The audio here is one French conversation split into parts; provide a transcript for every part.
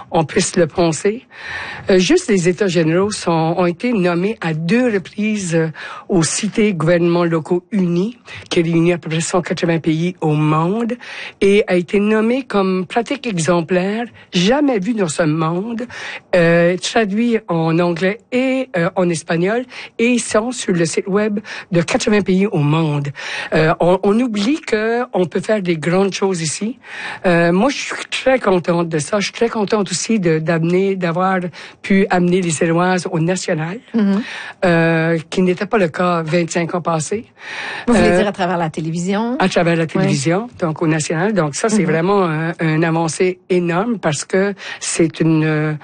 on puisse le penser. Juste les États généraux ont été nommés à 2 reprises aux cités gouvernements locaux unis, qui réunit à peu près 180 pays au monde, et a été nommé comme pratique exemplaire, jamais vue dans ce monde, traduit en anglais et en espagnol, et ils sont sur le site web de 80 pays au monde. On oublie que on peut faire des grandes choses ici. Moi, je suis très contente de ça. Je suis très contente aussi d'avoir pu amener les Éloises au national, qui n'était pas le cas 25 ans passés. Vous voulez dire à travers la télévision? À travers la télévision, donc au national. Donc ça, c'est vraiment un avancée énorme parce que c'est un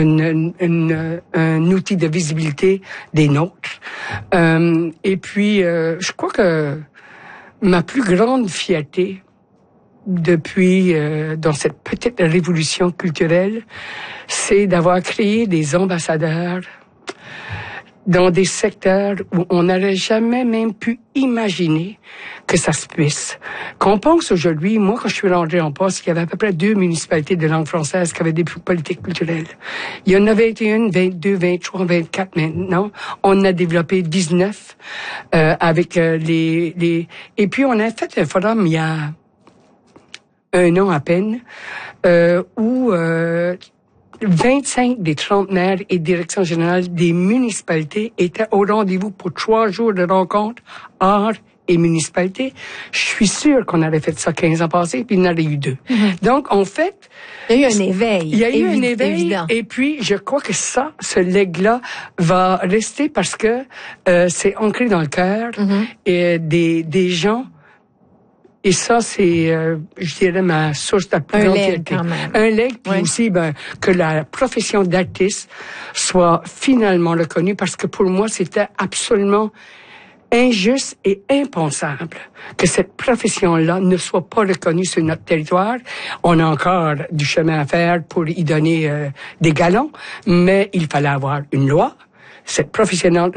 outil de visibilité des nôtres. Et puis, je crois que ma plus grande fierté depuis dans cette petite révolution culturelle, c'est d'avoir créé des ambassadeurs dans des secteurs où on n'aurait jamais même pu imaginer que ça se puisse. Qu'on pense aujourd'hui, moi quand je suis rentré en poste, il y avait à peu près 2 municipalités de langue française qui avaient des politiques culturelles. Il y en a 21, 22, 23, 24 maintenant. On a développé 19 avec les... Et puis on a fait un forum il y a 1 an à peine où 25 des 30 maires et directions générales des municipalités étaient au rendez-vous pour 3 jours de rencontres art et municipalité. Je suis sûre qu'on avait fait ça 15 ans passés, puis il y en aurait eu 2. Donc, en fait... Il y a eu un éveil. Il y a eu un éveil, évident. Et puis, je crois que ce legs-là va rester parce que c'est ancré dans le cœur et des gens. Et ça, c'est, je dirais, ma source de plus grande fierté. Un legs, puis aussi que la profession d'artiste soit finalement reconnue, parce que pour moi, c'était absolument injuste et impensable que cette profession-là ne soit pas reconnue sur notre territoire. On a encore du chemin à faire pour y donner des galons, mais il fallait avoir une loi, cette profession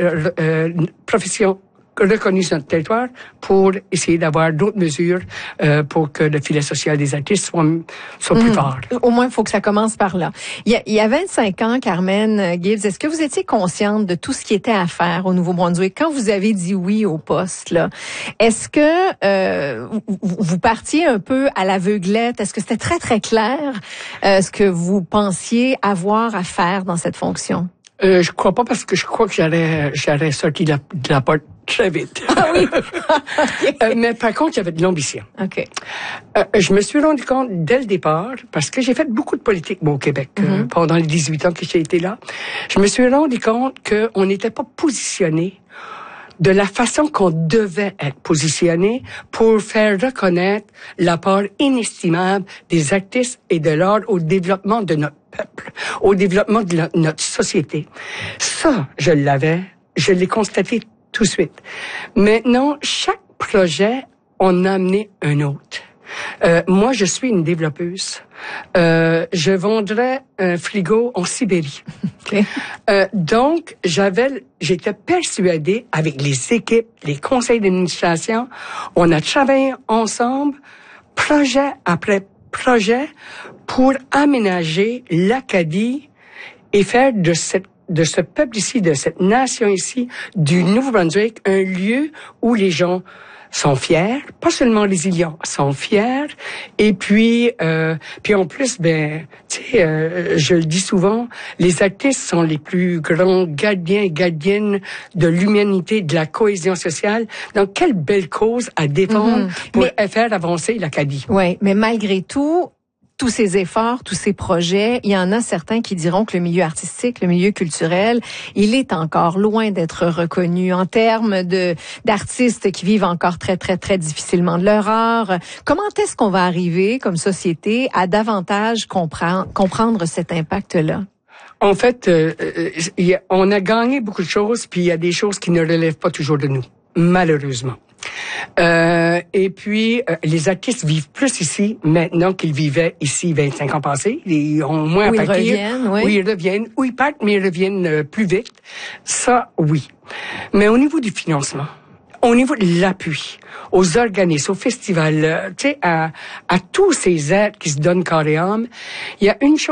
reconnue sur notre territoire pour essayer d'avoir d'autres mesures pour que le filet social des artistes soit plus fort. Au moins, il faut que ça commence par là. Il y a 25 ans, Carmen Gibbs, est-ce que vous étiez consciente de tout ce qui était à faire au Nouveau-Brunswick quand vous avez dit oui au poste, là? Est-ce que vous partiez un peu à l'aveuglette? Est-ce que c'était très, très clair ce que vous pensiez avoir à faire dans cette fonction? Je crois pas, parce que je crois que j'aurais sorti de la porte très vite. Ah oui? Okay. Mais par contre, j'avais de l'ambition. OK. Je me suis rendu compte dès le départ, parce que j'ai fait beaucoup de politique au Québec pendant les 18 ans que j'ai été là. Je me suis rendu compte qu'on n'était pas positionné de la façon qu'on devait être positionné pour faire reconnaître l'apport inestimable des artistes et de l'art au développement de notre peuple, au développement de notre société. Ça, je l'ai constaté tout de suite. Maintenant, chaque projet, on a amené un autre. Moi, je suis une développeuse. Je vendrais un frigo en Sibérie. Okay. Donc, j'étais persuadée, avec les équipes, les conseils d'administration, on a travaillé ensemble, projet après projet, pour aménager l'Acadie et faire de ce peuple ici, de cette nation ici, du Nouveau-Brunswick, un lieu où les gens sont fiers, pas seulement résilients, sont fiers. Et puis en plus, tu sais, je le dis souvent, les artistes sont les plus grands gardiens et gardiennes de l'humanité, de la cohésion sociale. Donc, quelle belle cause à défendre pour faire avancer l'Acadie. Oui, mais malgré tout, tous ces efforts, tous ces projets, il y en a certains qui diront que le milieu artistique, le milieu culturel, il est encore loin d'être reconnu en termes d'artistes qui vivent encore très, très, très difficilement de leur art. Comment est-ce qu'on va arriver, comme société, à davantage comprendre cet impact-là? En fait, on a gagné beaucoup de choses, puis il y a des choses qui ne relèvent pas toujours de nous, malheureusement. Et puis, les artistes vivent plus ici maintenant qu'ils vivaient ici 25 ans passés. Ils ont moins à partir. Oui, ils reviennent. Ou ils partent, mais ils reviennent plus vite. Ça, oui. Mais au niveau du financement, au niveau de l'appui aux organismes, aux festivals, tu sais, à tous ces êtres qui se donnent corps et âme, il y a une chose